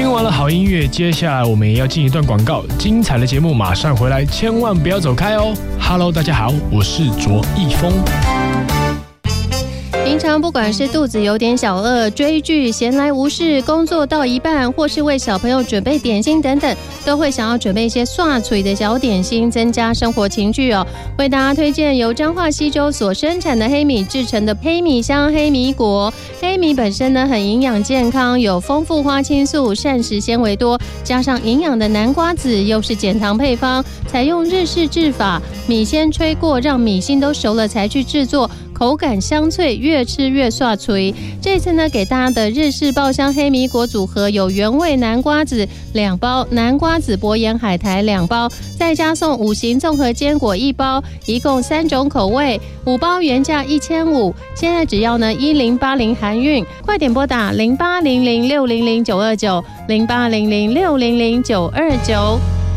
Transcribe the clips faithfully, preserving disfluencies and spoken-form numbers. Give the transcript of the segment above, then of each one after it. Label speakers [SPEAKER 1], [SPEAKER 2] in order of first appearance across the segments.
[SPEAKER 1] 听完了好音乐，接下来我们也要进一段广告，精彩的节目马上回来，千万不要走开哦。Hello， 大家好，我是卓一峰。
[SPEAKER 2] 平常不管是肚子有点小饿、追剧、闲来无事、工作到一半，或是为小朋友准备点心等等，都会想要准备一些刷嘴的小点心，增加生活情趣哦。为大家推荐由彰化溪州所生产的黑米制成的黑米香黑米果。黑米本身呢很营养健康，有丰富花青素、膳食纤维多，加上营养的南瓜子，又是减糖配方，采用日式制法，米先吹过，让米心都熟了才去制作。口感香脆，越吃越刷脆。这次呢，给大家的日式爆香黑米果组合有原味南瓜子两包，南瓜子薄盐海苔两包，再加送五型综合坚果一包，一共三种口味，五包原价一千五，现在只要呢一零八零含运，快点拨打零八零零六零零九二九零八零零六零零九二九。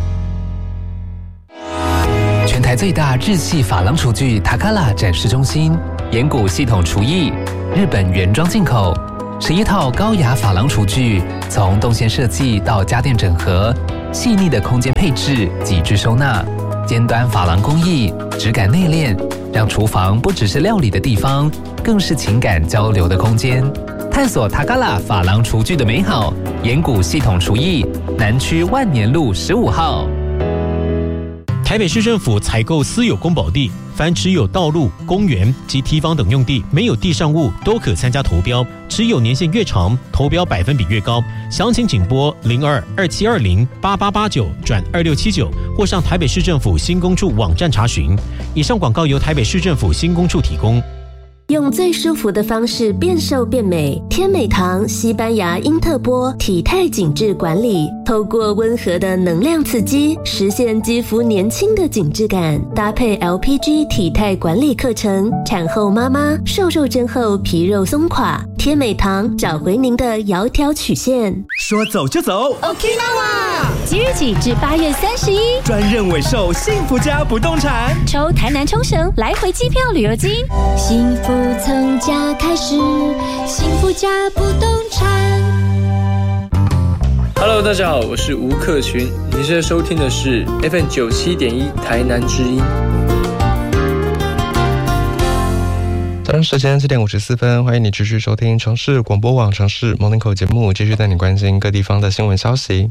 [SPEAKER 3] 全台最大日系珐琅厨具塔卡拉展示中心，岩谷系统厨艺，日本原装进口，十一套高雅珐琅厨具，从动线设计到家电整合，细腻的空间配置，极致收纳，尖端珐琅工艺，质感内敛，让厨房不只是料理的地方，更是情感交流的空间。探索塔卡拉珐琅厨具的美好，岩谷系统厨艺，南区万年路十五号。
[SPEAKER 4] 台北市政府采购私有公保地，凡持有道路、公园及堤防等用地没有地上物都可参加投标，持有年限越长，投标百分比越高。详情请拨零二二七二零八八八九转二六七九，或上台北市政府新工处网站查询。以上广告由台北市政府新工处提供。
[SPEAKER 5] 用最舒服的方式变瘦变美，天美堂西班牙英特波体态紧致管理，透过温和的能量刺激，实现肌肤年轻的紧致感。搭配 L P G 体态管理课程，产后妈妈瘦肉针后皮肉松垮，天美堂找回您的窈窕曲线。
[SPEAKER 6] 说走就走
[SPEAKER 7] ，OK 啦！
[SPEAKER 8] 即日起至八月三十一，
[SPEAKER 6] 专任尾售幸福家不动产，
[SPEAKER 8] 抽台南冲绳来回机票旅游金，
[SPEAKER 7] 幸福从家开始，幸福家不动产。
[SPEAKER 9] Hello， 大家好，我是吴克群，你现在收听的是 F M 九七点一台南之音。
[SPEAKER 10] 早上时间七点五十四分，欢迎你继续收听城市广播网城市 Morning Call 节目，继续带你关心各地方的新闻消息。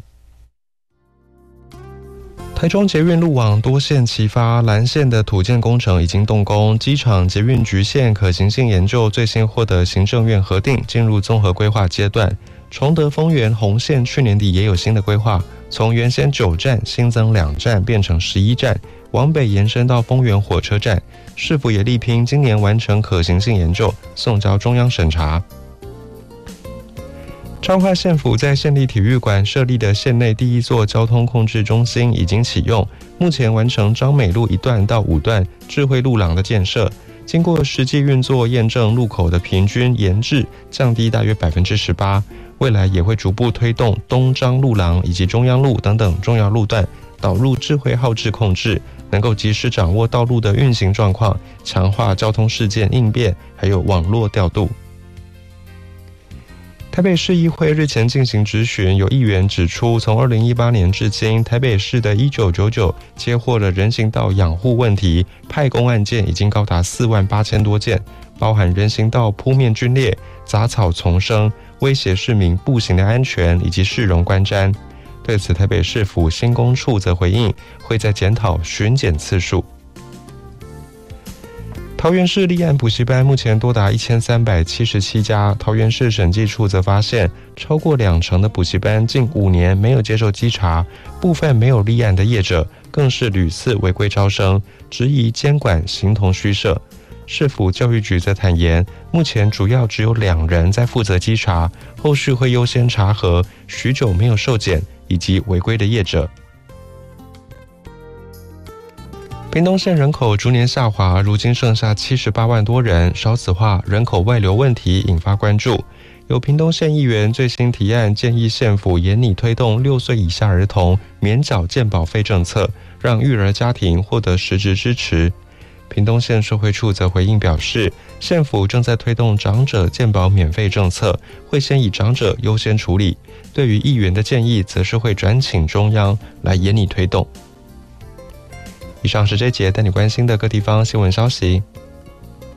[SPEAKER 10] 台中捷运路网多线齐发，蓝线的土建工程已经动工，机场捷运局线可行性研究最新获得行政院核定，进入综合规划阶段。崇德丰原红线去年底也有新的规划，从原先九站新增两站变成十一站，往北延伸到丰原火车站。市府也力拼今年完成可行性研究，送交中央审查。彰化县府在县立体育馆设立的县内第一座交通控制中心已经启用，目前完成彰美路一段到五段智慧路廊的建设，经过实际运作验证，路口的平均延滞降低大约 百分之十八， 未来也会逐步推动东彰路廊以及中央路等等重要路段导入智慧号志控制，能够及时掌握道路的运行状况，强化交通事件应变，还有网络调度。台北市议会日前进行质询，有议员指出，从二零一八年至今，台北市的一九九九接获了人行道养护问题派工案件已经高达四万八千多件，包含人行道铺面龟裂、杂草丛生、威胁市民步行的安全以及市容观瞻。对此，台北市府新工处则回应，会在检讨巡检次数。桃园市立案补习班目前多达一千三百七十七家，桃园市审计处则发现，超过两成的补习班近五年没有接受稽查，部分没有立案的业者更是屡次违规招生，质疑监管形同虚设。市府教育局则坦言，目前主要只有两人在负责稽查，后续会优先查核许久没有受检以及违规的业者。屏东县人口逐年下滑，如今剩下七十八万多人，少子化、人口外流问题引发关注。有屏东县议员最新提案，建议县府研拟推动六岁以下儿童免缴健保费政策，让育儿家庭获得实质支持。 屏东县社会处则回应表示，县府正在推动长者健保免费政策，会先以长者优先处理，对于议员的建议则是会转请中央来研拟推动。以上是这节带你关心的各地方新闻消息。